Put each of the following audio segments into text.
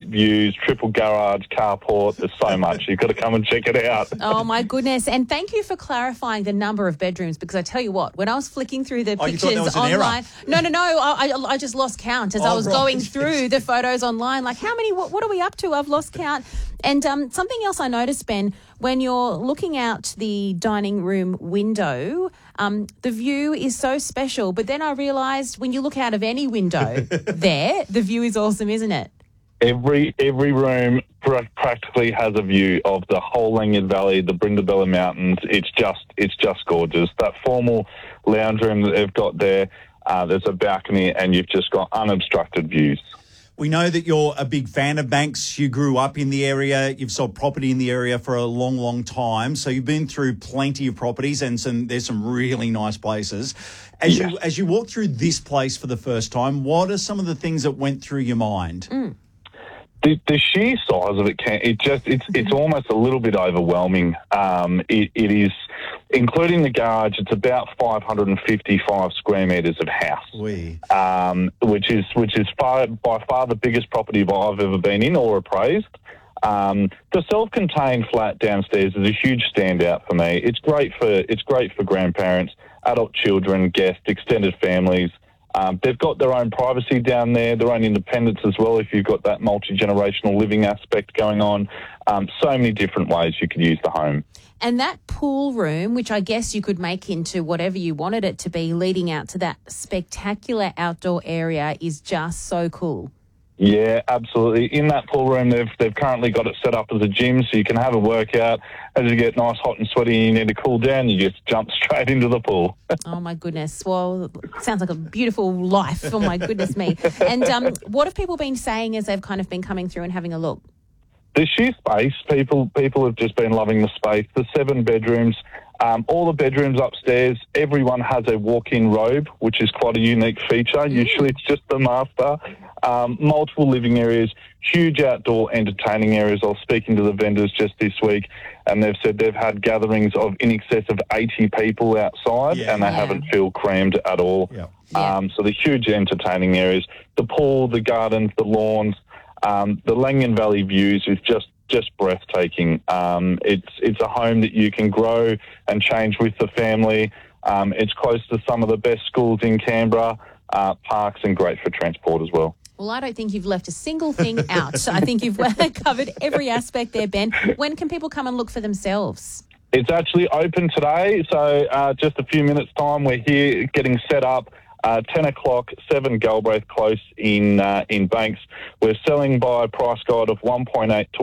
views, triple garage, carport. There's so much. You've got to come and check it out. Oh, my goodness. And thank you for clarifying the number of bedrooms, because I tell you what, when I was flicking through the you thought pictures there was an online... error. No. I just lost count as I was right. going through the photos online. Like, how many... What are we up to? I've lost count. And something else I noticed, Ben, when you're looking out the dining room window, the view is so special. But then I realised when you look out of any window there, the view is awesome, isn't it? Every room practically has a view of the whole Langard Valley, the Brindabella Mountains. It's just gorgeous. That formal lounge room that they've got there, there's a balcony, and you've just got unobstructed views. We know that you're a big fan of Banks. You grew up in the area. You've sold property in the area for a long, long time. So you've been through plenty of properties, and there's some really nice places. As you walk through this place for the first time, what are some of the things that went through your mind? The sheer size of it's almost a little bit overwhelming. It is, including the garage, it's about 555 square metres of house, which is by far the biggest property I've ever been in or appraised. The self-contained flat downstairs is a huge standout for me. It's great for grandparents, adult children, guests, extended families. They've got their own privacy down there, their own independence as well, if you've got that multi-generational living aspect going on. So many different ways you could use the home. And that pool room, which I guess you could make into whatever you wanted it to be, leading out to that spectacular outdoor area, is just so cool. Yeah, absolutely. In that pool room, they've currently got it set up as a gym, so you can have a workout. As you get nice, hot and sweaty and you need to cool down, you just jump straight into the pool. Oh, my goodness. Well, sounds like a beautiful life. Oh, my goodness me. And what have people been saying as they've kind of been coming through and having a look? The sheer space, people have just been loving the space. The 7 bedrooms, all the bedrooms upstairs, everyone has a walk-in robe, which is quite a unique feature. Usually it's just the master. Multiple living areas, huge outdoor entertaining areas. I was speaking to the vendors just this week, and they've said they've had gatherings of in excess of 80 people outside, and they haven't feel crammed at all. So the huge entertaining areas, the pool, the gardens, the lawns, the Langard Valley views is just breathtaking. It's a home that you can grow and change with the family. It's close to some of the best schools in Canberra, parks, and great for transport as well. Well, I don't think you've left a single thing out. I think you've covered every aspect there, Ben. When can people come and look for themselves? It's actually open today, so just a few minutes' time, we're here getting set up. 10 o'clock, 7 Galbraith Close in Banks. We're selling by a price guide of 1.8 to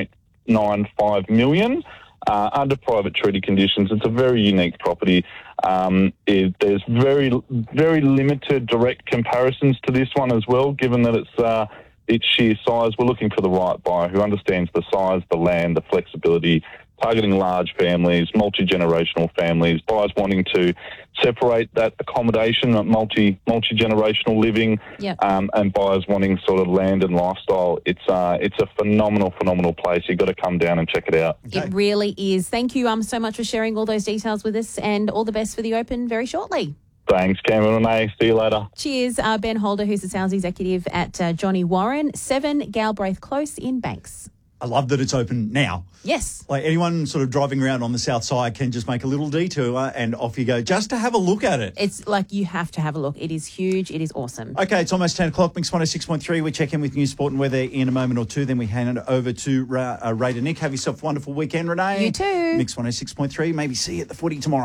1.95 million under private treaty conditions. It's a very unique property. There's very, very limited direct comparisons to this one as well, given that its sheer size. We're looking for the right buyer who understands the size, the land, the flexibility, targeting large families, multi-generational families, buyers wanting to separate that accommodation, multi-generational living, and buyers wanting sort of land and lifestyle. It's a phenomenal place. You've got to come down and check it out. Okay. It really is. Thank you so much for sharing all those details with us, and all the best for the Open very shortly. Thanks, Cameron and Renee. See you later. Cheers. Ben Holder, who's the sales executive at Johnny Warren, 7 Galbraith Close in Banks. I love that it's open now. Yes. Like anyone sort of driving around on the south side can just make a little detour and off you go just to have a look at it. It's like you have to have a look. It is huge. It is awesome. Okay, it's almost 10 o'clock. Mix 106.3. We check in with news, sport and weather in a moment or two. Then we hand it over to Ray to Nick. Have yourself a wonderful weekend, Renee. You too. Mix 106.3. Maybe see you at the footy tomorrow.